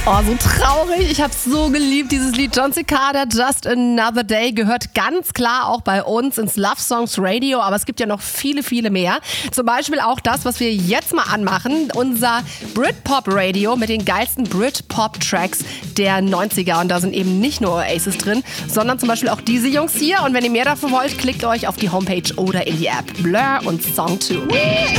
Oh, so traurig. Ich habe es so geliebt, dieses Lied. John Cicada, Just Another Day, gehört ganz klar auch bei uns ins Love Songs Radio. Aber es gibt ja noch viele, viele mehr. Zum Beispiel auch das, was wir jetzt mal anmachen. Unser Britpop Radio mit den geilsten Britpop-Tracks der 90er. Und da sind eben nicht nur Oasis drin, sondern zum Beispiel auch diese Jungs hier. Und wenn ihr mehr davon wollt, klickt euch auf die Homepage oder in die App. Blur und Song 2.